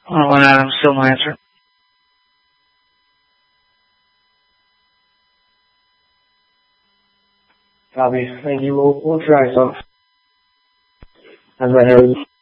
When Adam still no answer. Copy. Thank you. We'll try some. As I heard.